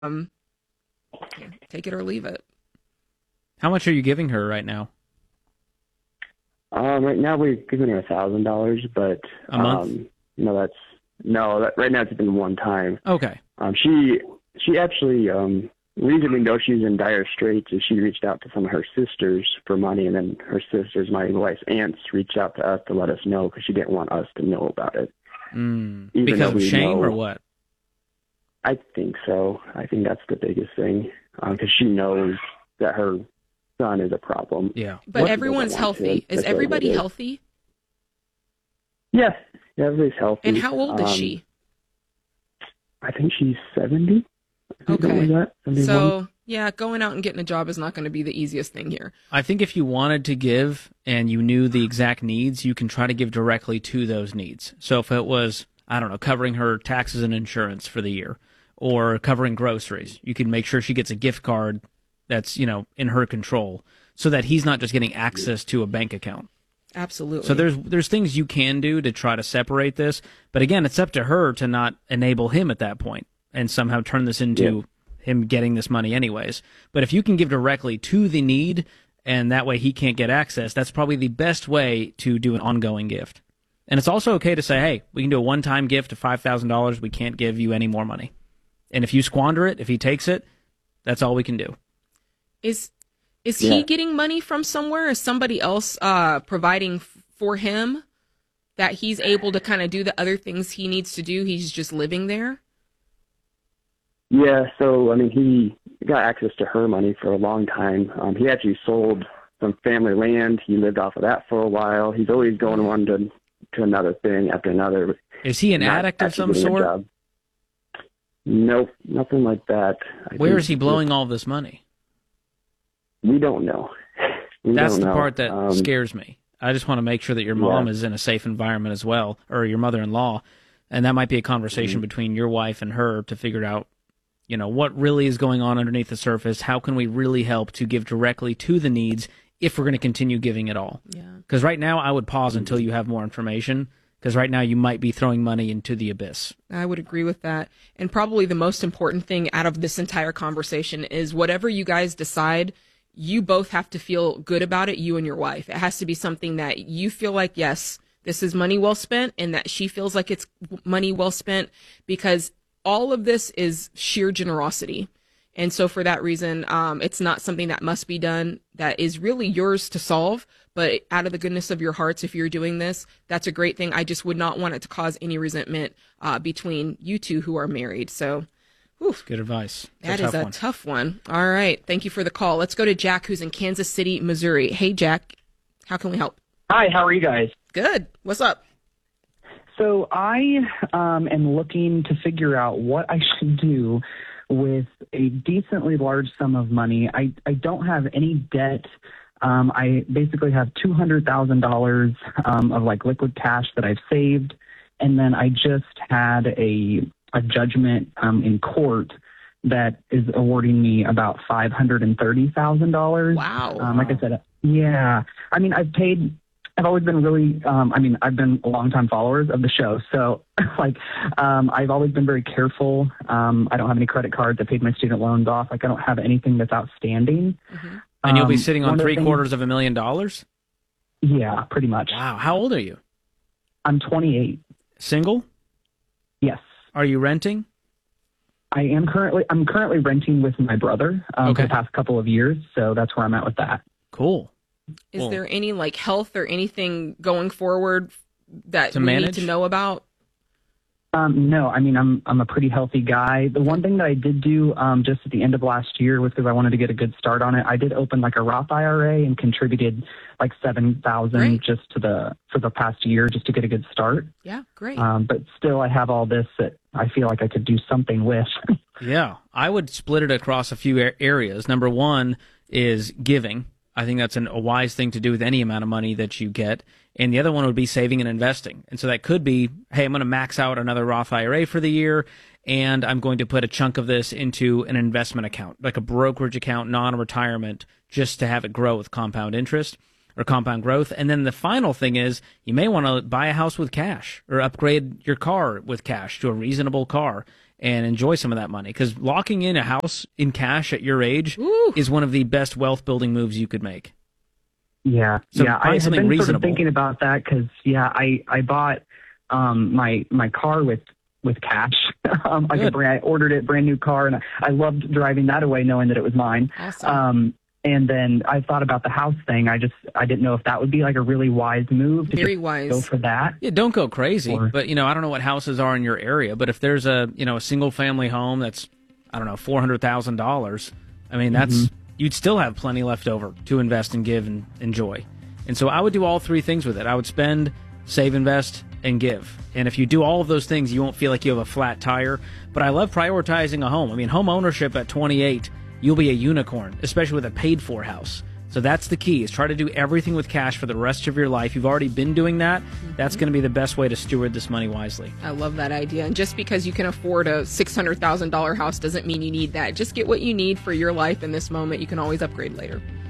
Um, take it or leave it. How much are you giving her right now? Right now we're giving her $1,000, but A month? no, that right now it's been one time. Okay. She actually reason we know she's in dire straits is she reached out to some of her sisters for money, and then her sisters, my wife's aunts, reached out to us to let us know because she didn't want us to know about it. Even Because though of we shame know, or what? I think so. I think that's the biggest thing because she knows that her son is a problem. Yeah. But What, everyone's doesn't want to healthy. Is admit that it everybody is. healthy? Yeah, everybody's healthy. And how old is she? I think she's 70. Something Okay. like that. 71. So, yeah, going out and getting a job is not going to be the easiest thing here. I think if you wanted to give and you knew the exact needs, you can try to give directly to those needs. So if it was, I don't know, covering her taxes and insurance for the year or covering groceries, you can make sure she gets a gift card that's, in her control so that he's not just getting access to a bank account. Absolutely. So there's things you can do to try to separate this, but again, it's up to her to not enable him at that point and somehow turn this into him getting this money anyways. But if you can give directly to the need and that way he can't get access, that's probably the best way to do an ongoing gift. And it's also okay to say, hey, we can do a one-time gift of $5,000. We can't give you any more money. And if you squander it, if he takes it, that's all we can do. Is he getting money from somewhere? Is somebody else providing for him that he's able to kind of do the other things he needs to do? He's just living there? Yeah, so, he got access to her money for a long time. He actually sold some family land. He lived off of that for a while. He's always going one to another thing after another. Is he an Not addict of actually some getting a sort? job. Nope, nothing like that. Where is he blowing all this money? We don't know. That's the know. part that scares me. I just want to make sure that your mom is in a safe environment as well, or your mother-in-law, and that might be a conversation between your wife and her to figure out, what really is going on underneath the surface. How can we really help to give directly to the needs if we're going to continue giving it all? Yeah. Because right now, I would pause until you have more information, because right now you might be throwing money into the abyss. I would agree with that. And probably the most important thing out of this entire conversation is whatever you guys decide, you both have to feel good about it, you and your wife. It has to be something that you feel like, yes, this is money well spent, and that she feels like it's money well spent, because all of this is sheer generosity. And so for that reason, it's not something that must be done that is really yours to solve, but out of the goodness of your hearts, if you're doing this, that's a great thing. I just would not want it to cause any resentment between you two who are married. So Good advice. that is a tough one. All right. Thank you for the call. Let's go to Jack, who's in Kansas City, Missouri. Hey, Jack. How can we help? Hi, how are you guys? Good. What's up? So I am looking to figure out what I should do with a decently large sum of money. I don't have any debt. I basically have $200,000 of like liquid cash that I've saved. And then I just had a judgment in court that is awarding me about $530,000. Wow. Like I said, yeah. I've always been really, I've been a longtime followers of the show. So I've always been very careful. I don't have any credit cards. I paid my student loans off. I don't have anything that's outstanding. Mm-hmm. And you'll be sitting on $750,000. $750,000? Yeah, pretty much. Wow. How old are you? I'm 28. Single? Yes. Are you renting? I'm currently renting with my brother for Okay. the past couple of years. So that's where I'm at with that. Cool. Is Well, there any like health or anything going forward that To we manage? need to know about? No, I'm a pretty healthy guy. The one thing that I did do just at the end of last year was because I wanted to get a good start on it. I did open like a Roth IRA and contributed like $7,000 Great. just for the past year just to get a good start. Yeah, great. But still, I have all this that I feel like I could do something with. Yeah, I would split it across a few areas. Number one is giving. I think that's a wise thing to do with any amount of money that you get. And the other one would be saving and investing. And so that could be, hey, I'm going to max out another Roth IRA for the year, and I'm going to put a chunk of this into an investment account, like a brokerage account, non-retirement, just to have it grow with compound interest or compound growth. And then the final thing is you may want to buy a house with cash or upgrade your car with cash to a reasonable car. and enjoy some of that money. Because locking in a house in cash at your age is one of the best wealth building moves you could make. Yeah, So yeah. find I have something been sort reasonable. of thinking about that because, I bought my car with cash. Good. I ordered it, brand new car, and I loved driving that away knowing that it was mine. Awesome. And then I thought about the house thing. I didn't know if that would be like a really wise move to Very just wise. go for that. Yeah, don't go crazy. Or- But, I don't know what houses are in your area, but if there's a single family home that's, I don't know, $400,000, I mean, that's, you'd still have plenty left over to invest and give and enjoy. And so I would do all three things with it. I would spend, save, invest, and give. And if you do all of those things, you won't feel like you have a flat tire. But I love prioritizing a home. I mean, home ownership at 28, you'll be a unicorn, especially with a paid-for house. So that's the key, is try to do everything with cash for the rest of your life. You've already been doing that. That's going to be the best way to steward this money wisely. I love that idea. And just because you can afford a $600,000 house doesn't mean you need that. Just get what you need for your life in this moment. You can always upgrade later.